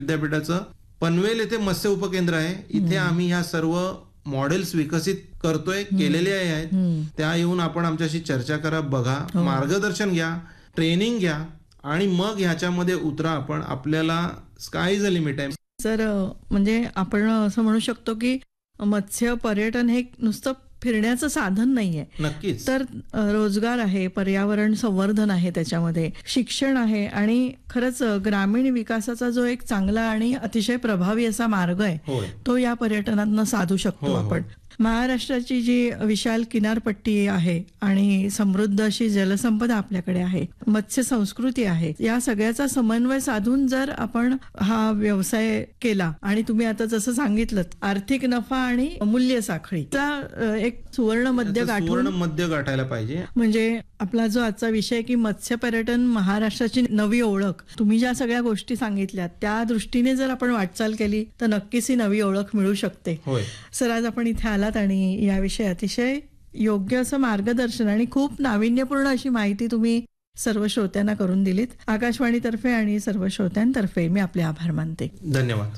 विद्यापीठाचं पनवेल येथे मत्स्य उपकेंद्र आहे. इथे आम्ही ह्या सर्व मॉडेल्स विकसित करतोय, केलेले आहेत. त्या येऊन आपण आमच्याशी चर्चा करा, बघा, मार्गदर्शन घ्या, ट्रेनिंग घ्या आणि मग ह्याच्यामध्ये उतरा. आपण आपल्याला स्काय इज अ लिमिट आहे. सर, म्हणजे आपण असं म्हणू शकतो की मत्स्य पर्यटन हे नुसतं फिरण्याचं साधन नाहीये. नक्कीच. तर रोजगार आहे, पर्यावरण संवर्धन आहे, त्याच्यामध्ये शिक्षण आहे आणि खरंच ग्रामीण विकासाचा जो एक चांगला आणि अतिशय प्रभावी असा मार्ग आहे तो या पर्यटनातनं साधू शकतो आपण. महाराष्ट्राची जी विशाल किनारपट्टी आहे आणि समृद्ध अशी जलसंपदा आपल्याकडे आहे, मत्स्य संस्कृती आहे, या सगळ्याचा समन्वय साधून जर आपण हा व्यवसाय केला आणि तुम्ही आता जसं सांगितलं आर्थिक नफा आणि मूल्य साखळीचा एक सुवर्ण मध्य गाठायला पाहिजे. म्हणजे आपला जो आजचा विषय की मत्स्य पर्यटन महाराष्ट्राची नवी ओळख, तुम्ही ज्या सगळ्या गोष्टी सांगितल्या त्या दृष्टीने जर आपण वाटचाल केली तर नक्कीच ही नवी ओळख मिळू शकते. सर, आज आपण इथे आलात आणि याविषयी अतिशय योग्य असं मार्गदर्शन आणि खूप नाविन्यपूर्ण अशी माहिती तुम्ही सर्व श्रोत्यांना करून दिलीत. आकाशवाणीतर्फे आणि सर्व श्रोत्यांतर्फे मी आपले आभार मानते. धन्यवाद.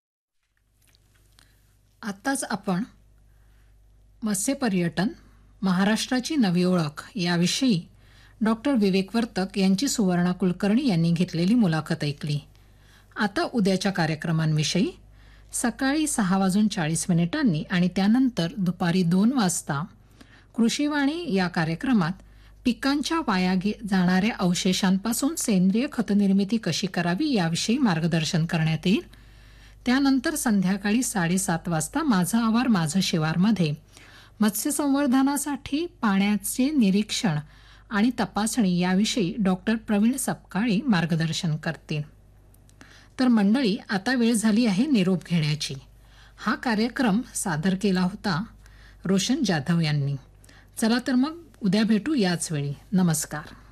आत्ताच आपण मत्स्य पर्यटन महाराष्ट्राची नवी ओळख याविषयी डॉक्टर विवेक वर्तक यांची सुवर्णा कुलकर्णी यांनी घेतलेली मुलाखत ऐकली. आता उद्याच्या कार्यक्रमांविषयी सकाळी 6:40 आणि त्यानंतर दुपारी 2 वाजता कृषीवाणी या कार्यक्रमात पिकांच्या वाया जाणाऱ्या अवशेषांपासून सेंद्रिय खतनिर्मिती कशी करावी याविषयी मार्गदर्शन करण्यात येईल. त्यानंतर संध्याकाळी 7:30 वाजता माझं आवार माझं शिवारमध्ये मत्स्य संवर्धनासाठी पाण्याचे निरीक्षण आणि तपासणी याविषयी डॉक्टर प्रवीण सपकाळी मार्गदर्शन करतील. तर मंडळी, आता वेळ झाली आहे निरोप घेण्याची. हा कार्यक्रम सादर केला होता रोशन जाधव यांनी. चला तर मग उद्या भेटू याच वेळी. नमस्कार.